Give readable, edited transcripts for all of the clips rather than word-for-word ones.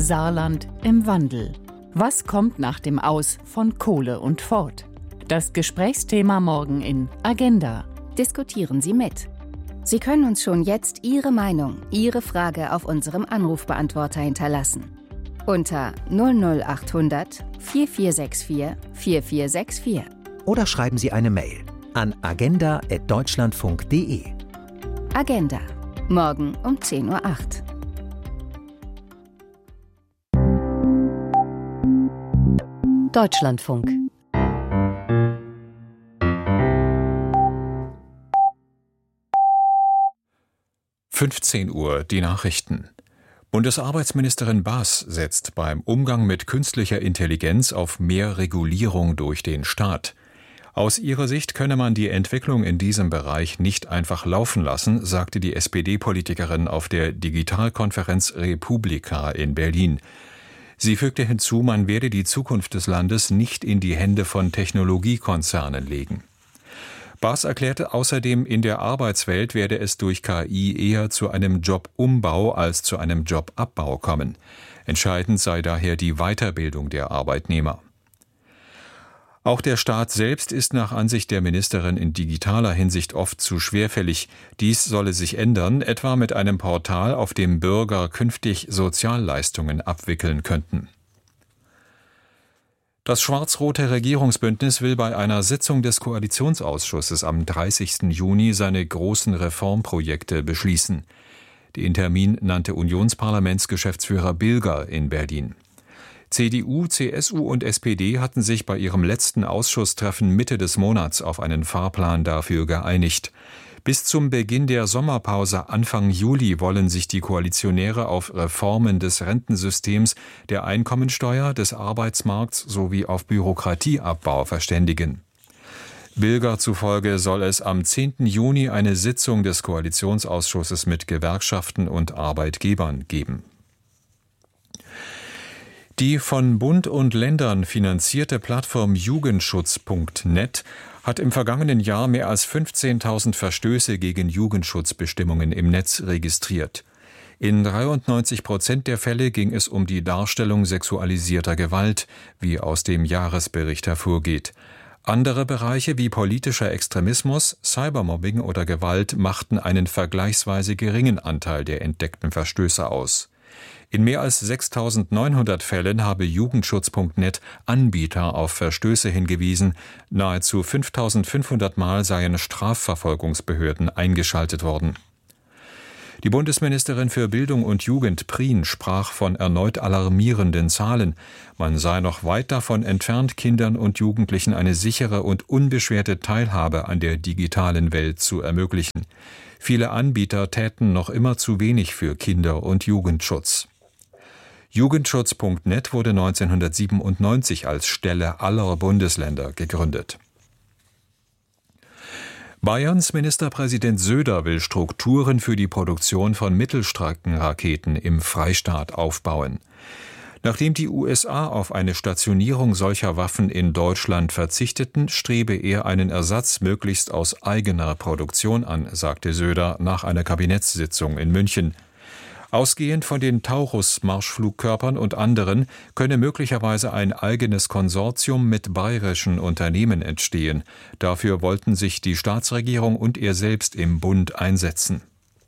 Saarland im Wandel. Was kommt nach dem Aus von Kohle und Ford? Das Gesprächsthema morgen in Agenda. Diskutieren Sie mit. Sie können uns schon jetzt Ihre Meinung, Ihre Frage auf unserem Anrufbeantworter hinterlassen. Unter 00800 4464 4464. Oder schreiben Sie eine Mail an agenda@deutschlandfunk.de. Agenda. Morgen um 10:08 Uhr. Deutschlandfunk. Uhr, die Nachrichten. Bundesarbeitsministerin Baas setzt beim Umgang mit künstlicher Intelligenz auf mehr Regulierung durch den Staat. Aus ihrer Sicht könne man die Entwicklung in diesem Bereich nicht einfach laufen lassen, sagte die SPD-Politikerin auf der Digitalkonferenz Republika in Berlin. Sie fügte hinzu, man werde die Zukunft des Landes nicht in die Hände von Technologiekonzernen legen. Baas erklärte außerdem, in der Arbeitswelt werde es durch KI eher zu einem Jobumbau als zu einem Jobabbau kommen. Entscheidend sei daher die Weiterbildung der Arbeitnehmer. Auch der Staat selbst ist nach Ansicht der Ministerin in digitaler Hinsicht oft zu schwerfällig. Dies solle sich ändern, etwa mit einem Portal, auf dem Bürger künftig Sozialleistungen abwickeln könnten. Das schwarz-rote Regierungsbündnis will bei einer Sitzung des Koalitionsausschusses am 30. Juni seine großen Reformprojekte beschließen. Den Termin nannte Unionsparlamentsgeschäftsführer Bilger in Berlin. CDU, CSU und SPD hatten sich bei ihrem letzten Ausschusstreffen Mitte des Monats auf einen Fahrplan dafür geeinigt. Bis zum Beginn der Sommerpause Anfang Juli wollen sich die Koalitionäre auf Reformen des Rentensystems, der Einkommensteuer, des Arbeitsmarkts sowie auf Bürokratieabbau verständigen. Bilger zufolge soll es am 10. Juni eine Sitzung des Koalitionsausschusses mit Gewerkschaften und Arbeitgebern geben. Die von Bund und Ländern finanzierte Plattform Jugendschutz.net hat im vergangenen Jahr mehr als 15.000 Verstöße gegen Jugendschutzbestimmungen im Netz registriert. In 93% der Fälle ging es um die Darstellung sexualisierter Gewalt, wie aus dem Jahresbericht hervorgeht. Andere Bereiche wie politischer Extremismus, Cybermobbing oder Gewalt machten einen vergleichsweise geringen Anteil der entdeckten Verstöße aus. In mehr als 6.900 Fällen habe Jugendschutz.net Anbieter auf Verstöße hingewiesen. Nahezu 5.500 Mal seien Strafverfolgungsbehörden eingeschaltet worden. Die Bundesministerin für Bildung und Jugend Prien sprach von erneut alarmierenden Zahlen. Man sei noch weit davon entfernt, Kindern und Jugendlichen eine sichere und unbeschwerte Teilhabe an der digitalen Welt zu ermöglichen. Viele Anbieter täten noch immer zu wenig für Kinder- und Jugendschutz. Jugendschutz.net wurde 1997 als Stelle aller Bundesländer gegründet. Bayerns Ministerpräsident Söder will Strukturen für die Produktion von Mittelstreckenraketen im Freistaat aufbauen. Nachdem die USA auf eine Stationierung solcher Waffen in Deutschland verzichteten, strebe er einen Ersatz möglichst aus eigener Produktion an, sagte Söder nach einer Kabinettssitzung in München. Ausgehend von den Taurus-Marschflugkörpern und anderen könne möglicherweise ein eigenes Konsortium mit bayerischen Unternehmen entstehen. Dafür wollten sich die Staatsregierung und er selbst im Bund einsetzen.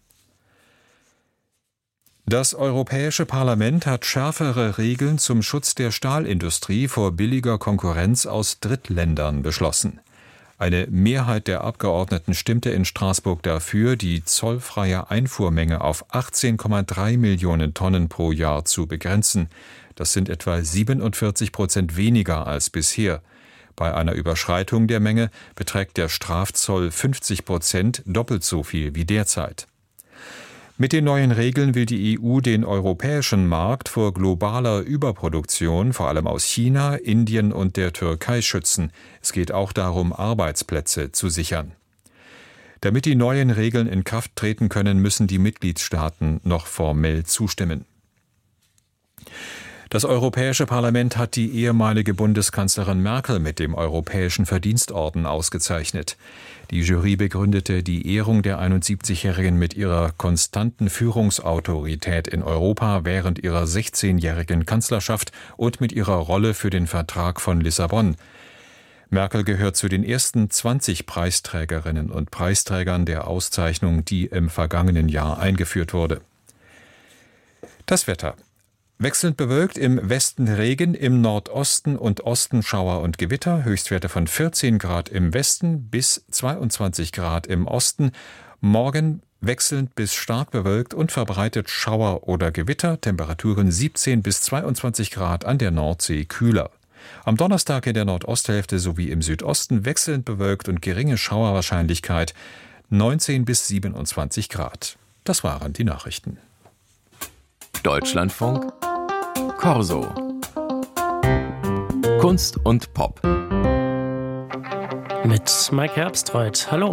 Das Europäische Parlament hat schärfere Regeln zum Schutz der Stahlindustrie vor billiger Konkurrenz aus Drittländern beschlossen. Eine Mehrheit der Abgeordneten stimmte in Straßburg dafür, die zollfreie Einfuhrmenge auf 18,3 Millionen Tonnen pro Jahr zu begrenzen. Das sind etwa 47% weniger als bisher. Bei einer Überschreitung der Menge beträgt der Strafzoll 50%, doppelt so viel wie derzeit. Mit den neuen Regeln will die EU den europäischen Markt vor globaler Überproduktion, vor allem aus China, Indien und der Türkei, schützen. Es geht auch darum, Arbeitsplätze zu sichern. Damit die neuen Regeln in Kraft treten können, müssen die Mitgliedstaaten noch formell zustimmen. Das Europäische Parlament hat die ehemalige Bundeskanzlerin Merkel mit dem Europäischen Verdienstorden ausgezeichnet. Die Jury begründete die Ehrung der 71-Jährigen mit ihrer konstanten Führungsautorität in Europa während ihrer 16-jährigen Kanzlerschaft und mit ihrer Rolle für den Vertrag von Lissabon. Merkel gehört zu den ersten 20 Preisträgerinnen und Preisträgern der Auszeichnung, die im vergangenen Jahr eingeführt wurde. Das Wetter. Wechselnd bewölkt, im Westen Regen, im Nordosten und Osten Schauer und Gewitter, Höchstwerte von 14 Grad im Westen bis 22 Grad im Osten. Morgen wechselnd bis stark bewölkt und verbreitet Schauer oder Gewitter, Temperaturen 17 bis 22 Grad, an der Nordsee kühler. Am Donnerstag in der Nordosthälfte sowie im Südosten wechselnd bewölkt und geringe Schauerwahrscheinlichkeit, 19 bis 27 Grad. Das waren die Nachrichten. Deutschlandfunk Corso. Kunst und Pop. Mit Mike Herbstreuth. Hallo.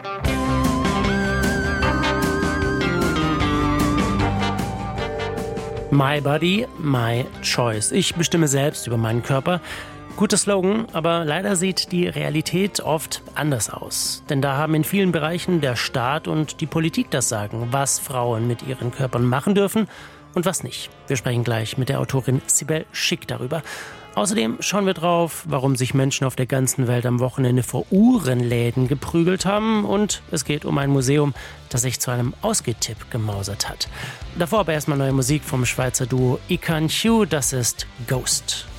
My Body, My Choice. Ich bestimme selbst über meinen Körper. Guter Slogan, aber leider sieht die Realität oft anders aus. Denn da haben in vielen Bereichen der Staat und die Politik das Sagen, was Frauen mit ihren Körpern machen dürfen und was nicht. Wir sprechen gleich mit der Autorin Sibel Schick darüber. Außerdem schauen wir drauf, warum sich Menschen auf der ganzen Welt am Wochenende vor Uhrenläden geprügelt haben. Und es geht um ein Museum, das sich zu einem Ausgehtipp gemausert hat. Davor aber erstmal neue Musik vom Schweizer Duo Ikan Chu, das ist Ghost.